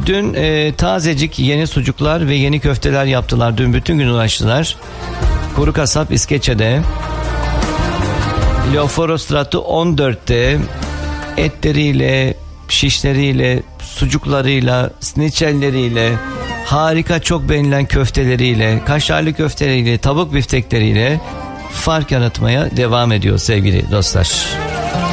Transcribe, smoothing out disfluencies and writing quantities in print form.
Dün tazecik yeni sucuklar ve yeni köfteler yaptılar. Dün bütün gün uğraştılar. Kuru Kasap İskeçe'de. Leoforostratı 14'te etleriyle, şişleriyle, sucuklarıyla, sniçelleriyle, harika çok beğenilen köfteleriyle, kaşarlı köfteleriyle, tavuk biftekleriyle fark yaratmaya devam ediyor sevgili dostlar.